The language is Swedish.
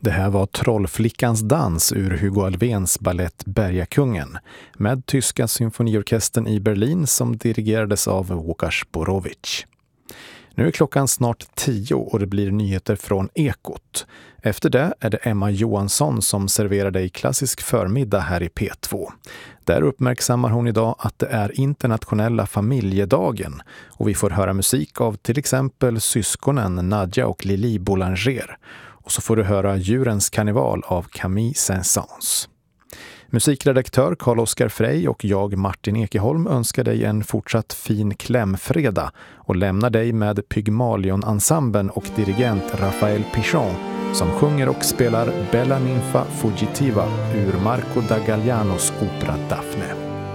Det här var Trollflickans dans ur Hugo Alfvéns ballett Bergakungen med tyska symfoniorkestern i Berlin som dirigerades av Łukasz Borowicz. Nu är klockan snart 10 och det blir nyheter från Ekot. Efter det är det Emma Johansson som serverar dig klassisk förmiddag här i P2. Där uppmärksammar hon idag att det är internationella familjedagen och vi får höra musik av till exempel syskonen Nadja och Lili Boulanger. Och så får du höra Djurens karneval av Camille Saint-Saëns. Musikredaktör Carl-Oskar Frey och jag Martin Ekeholm önskar dig en fortsatt fin klämfredag och lämnar dig med Pygmalion-ensemblen och dirigent Raphael Pichon som sjunger och spelar Bella Ninfa Fugitiva ur Marco da Gallianos opera Daphne.